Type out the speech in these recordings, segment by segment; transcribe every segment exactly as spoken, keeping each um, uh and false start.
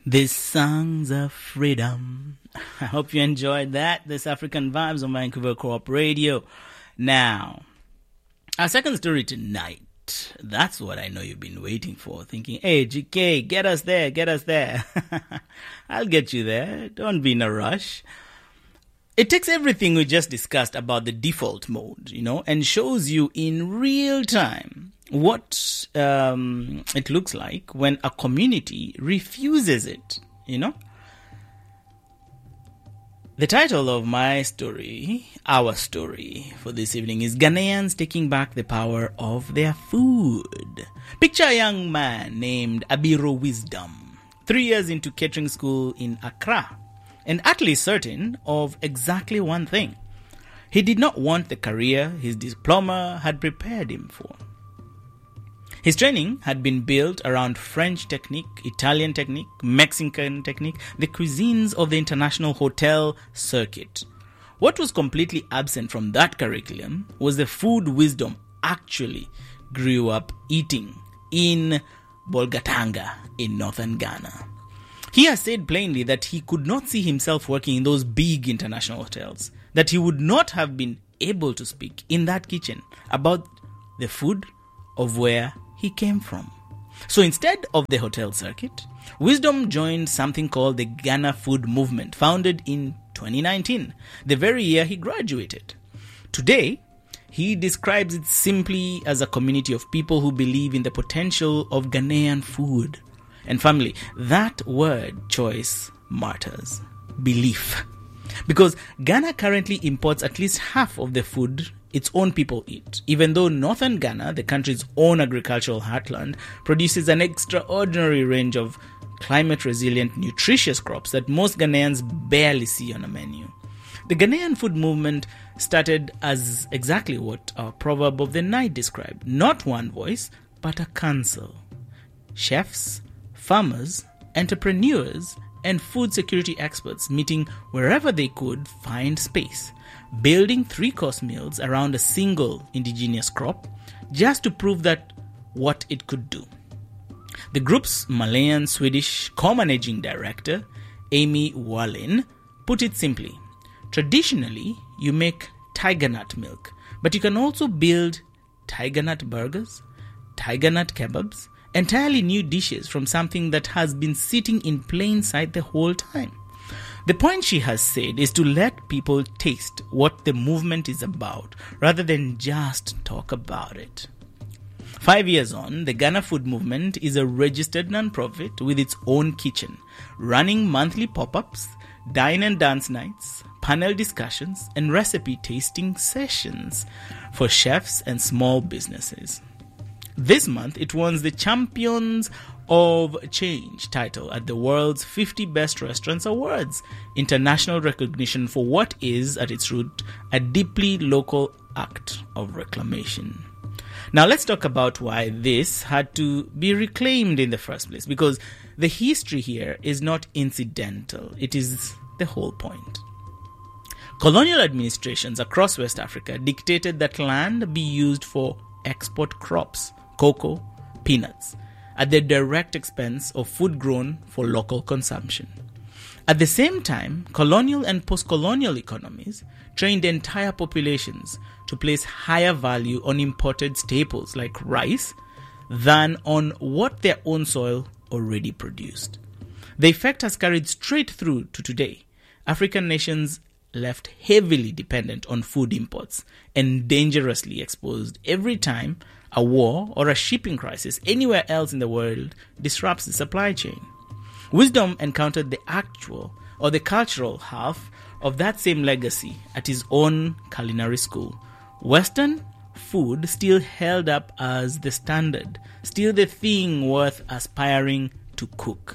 These songs of freedom. I hope you enjoyed that. This African Vibes on Vancouver Co-op Radio. Now, our second story tonight. That's what I know you've been waiting for. Thinking, hey, G K, get us there, get us there. I'll get you there. Don't be in a rush. It takes everything we just discussed about the default mode, you know, and shows you in real time what um, it looks like when a community refuses it, you know. The title of my story, our story for this evening, is Ghanaians Taking Back the Power of Their Food. Picture a young man named Abiro Wisdom, three years into catering school in Accra, and utterly certain of exactly one thing. He did not want the career his diploma had prepared him for. His training had been built around French technique, Italian technique, Mexican technique, the cuisines of the international hotel circuit. What was completely absent from that curriculum was the food Wisdom actually grew up eating in Bolgatanga in northern Ghana. He has said plainly that he could not see himself working in those big international hotels, that he would not have been able to speak in that kitchen about the food of where he came from. So instead of the hotel circuit, Wisdom joined something called the Ghana Food Movement, founded in twenty nineteen, the very year he graduated. Today, he describes it simply as a community of people who believe in the potential of Ghanaian food. And family, that word choice matters. Belief. Because Ghana currently imports at least half of the food its own people eat, even though northern Ghana, the country's own agricultural heartland, produces an extraordinary range of climate-resilient, nutritious crops that most Ghanaians barely see on a menu. The Ghanaian food movement started as exactly what our proverb of the night described. Not one voice, but a council. Chefs, farmers, entrepreneurs, and food security experts meeting wherever they could find space, building three-course meals around a single indigenous crop just to prove that what it could do. The group's Malayan-Swedish co-managing director, Amy Wallin, put it simply, traditionally you make tiger nut milk, but you can also build tiger nut burgers, tiger nut kebabs, entirely new dishes from something that has been sitting in plain sight the whole time. The point she has said is to let people taste what the movement is about rather than just talk about it. Five years on, the Ghana Food Movement is a registered non-profit with its own kitchen, running monthly pop-ups, dine and dance nights, panel discussions, and recipe tasting sessions for chefs and small businesses. This month, it won the Champions of Change title at the world's fifty Best Restaurants Awards, international recognition for what is, at its root, a deeply local act of reclamation. Now, let's talk about why this had to be reclaimed in the first place, because the history here is not incidental. It is the whole point. Colonial administrations across West Africa dictated that land be used for export crops, cocoa, peanuts, at the direct expense of food grown for local consumption. At the same time, colonial and post-colonial economies trained entire populations to place higher value on imported staples like rice than on what their own soil already produced. The effect has carried straight through to today. African nations left heavily dependent on food imports and dangerously exposed every time a war or a shipping crisis anywhere else in the world disrupts the supply chain. Wisdom encountered the actual or the cultural half of that same legacy at his own culinary school. Western food still held up as the standard, still the thing worth aspiring to cook.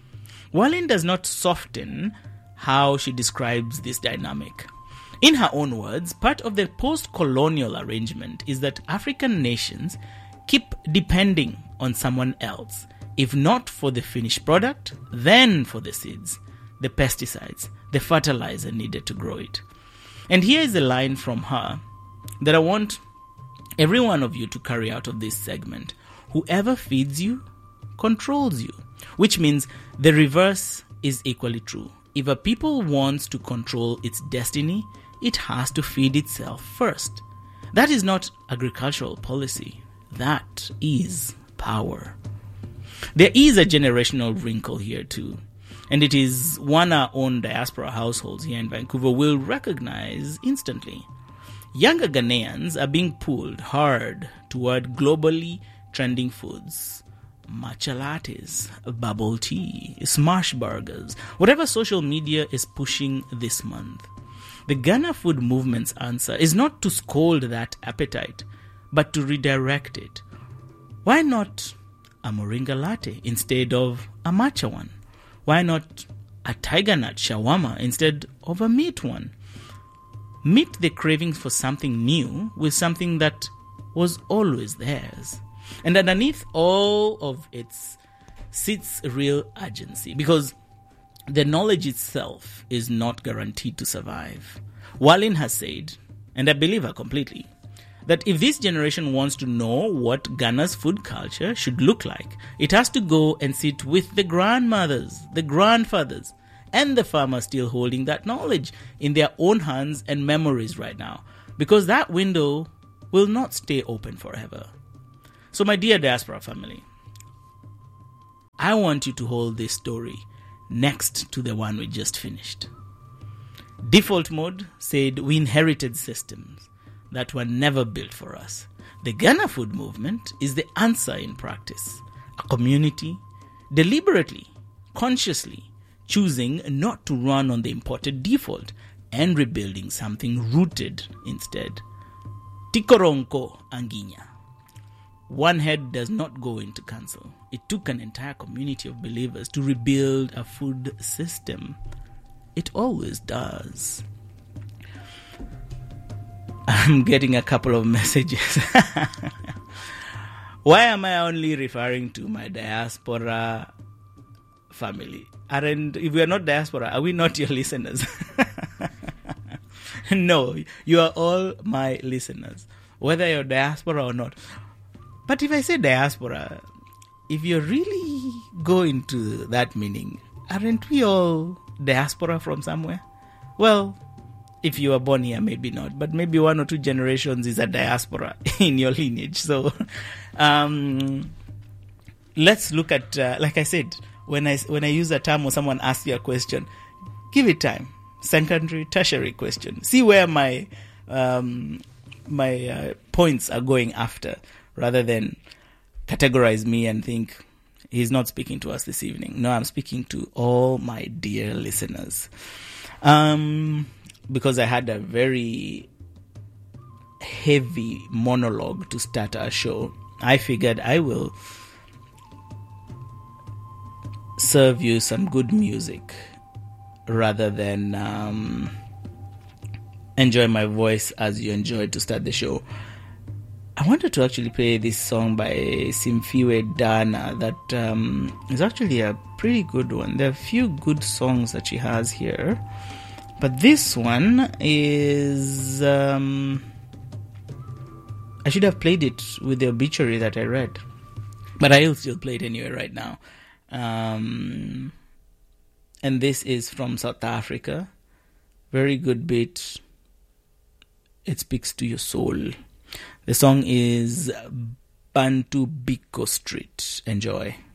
Wallin does not soften how she describes this dynamic. In her own words, part of the post-colonial arrangement is that African nations keep depending on someone else, if not for the finished product, then for the seeds, the pesticides, the fertilizer needed to grow it. And here is a line from her that I want every one of you to carry out of this segment. Whoever feeds you controls you. which means the reverse is equally true. If a people wants to control its destiny, it has to feed itself first. That is not agricultural policy. That is power. There is a generational wrinkle here too, and it is one our own diaspora households here in Vancouver will recognize instantly. Younger Ghanaians are being pulled hard toward globally trending foods. Matcha lattes, bubble tea, smash burgers, whatever social media is pushing this month. The Ghana food movement's answer is not to scold that appetite, but to redirect it. Why not a moringa latte instead of a matcha one? Why not a tiger nut shawarma instead of a meat one? Meet the cravings for something new with something that was always theirs. And underneath all of it sits real urgency, because the knowledge itself is not guaranteed to survive. Walin has said, and I believe her completely, that if this generation wants to know what Ghana's food culture should look like, it has to go and sit with the grandmothers, the grandfathers, and the farmers still holding that knowledge in their own hands and memories right now, because that window will not stay open forever. So my dear diaspora family, I want you to hold this story next to the one we just finished. Default Mode said we inherited systems that were never built for us. The Ghana food movement is the answer in practice. A community deliberately, consciously choosing not to run on the imported default and rebuilding something rooted instead. Tikoronko Anginya. One head does not go into council. It took an entire community of believers to rebuild a food system. It always does. I'm getting a couple of messages. Why am I only referring to my diaspora family? Aren't, if we are not diaspora, are we not your listeners? No, you are all my listeners, whether you're diaspora or not. But if I say diaspora, if you really go into that meaning, aren't we all diaspora from somewhere? Well, if you were born here, maybe not, but maybe one or two generations is a diaspora in your lineage. So um, let's look at, uh, like I said, when I, when I use a term or someone asks you a question, give it time. Secondary, tertiary question. See where my um, my uh, points are going after, rather than categorize me and think he's not speaking to us this evening. No, I'm speaking to all my dear listeners. Um, because I had a very heavy monologue to start our show, I figured I will serve you some good music rather than um, enjoy my voice as you enjoyed to start the show. I wanted to actually play this song by Simfiwe Dana that um, is actually a pretty good one. There are a few good songs that she has here, but this one is... Um, I should have played it with the obituary that I read, but I'll still play it anyway right now. Um, and this is from South Africa. Very good beat. It speaks to your soul. The song is Bantu Biko Street. Enjoy.